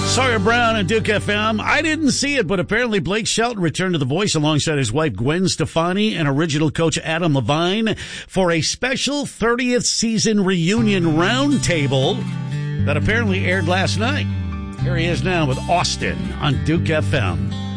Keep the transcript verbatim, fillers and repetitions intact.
Sawyer Brown and Duke F M. I didn't see it, but apparently Blake Shelton returned to The Voice alongside his wife Gwen Stefani and original coach Adam Levine for a special thirtieth season reunion roundtable that apparently aired last night. Here he is now with Austin on Duke F M.